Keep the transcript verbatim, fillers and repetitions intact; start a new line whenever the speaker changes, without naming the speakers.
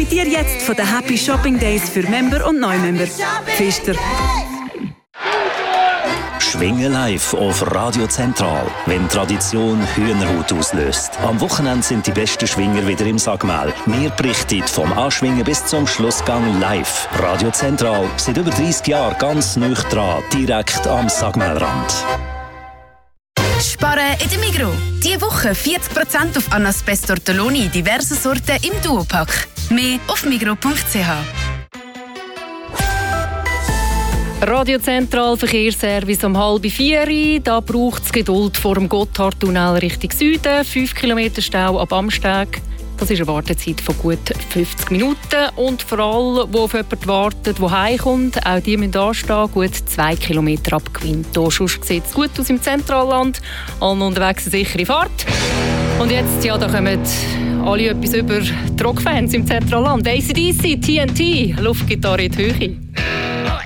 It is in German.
Profitiere jetzt von den Happy Shopping Days für Member und Neumember. Pfister.
Schwingen live auf Radio Zentral, wenn Tradition Hühnerhaut auslöst. Am Wochenende sind die besten Schwinger wieder im Sagmel. Wir berichten vom Anschwingen bis zum Schlussgang live. Radio Zentral, seit über dreissig Jahren ganz nah dran, direkt am Sagmelrand.
Sparen in der Migros. Diese Woche vierzig Prozent auf Anaspes Tortelloni, diverse Sorten im Duopack. Mehr auf migros punkt c h.
Radio Zentral Verkehrsservice um halb vier. Da braucht es Geduld vor dem Gotthardtunnel Richtung Süden. fünf Kilometer Stau ab Amsteg. Das ist eine Wartezeit von gut fünfzig Minuten. Und vor allem, die auf jemanden wartet, der heimkommt, auch die müssen anstehen. Gut zwei Kilometer ab Quinto. Sonst sieht es gut aus im Zentralland. Alle unterwegs eine sichere Fahrt. Und jetzt, ja, da kommen alle etwas über die Rockfans im Zentralland. A C D C, T N T, Luftgitarre in die Höhe.